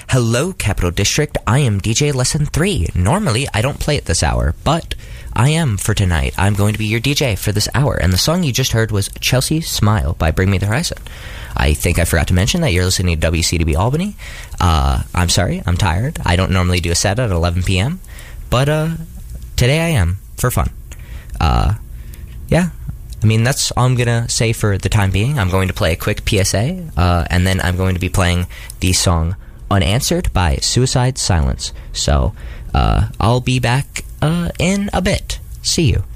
Hello, Capital District. I am DJ Lesson 3. Normally, I don't play at this hour, but I am for tonight. I'm going to be your DJ for this hour, and the song you just heard was Chelsea Smile by Bring Me the Horizon. I think I forgot to mention that you're listening to WCDB Albany. I'm sorry, I'm tired. I don't normally do a set at 11 p.m., but today I am, for fun. Yeah, I mean, that's all I'm going to say for the time being. I'm going to play a quick PSA, and then I'm going to be playing the song Unanswered by Suicide Silence. So, I'll be back in a bit. See you.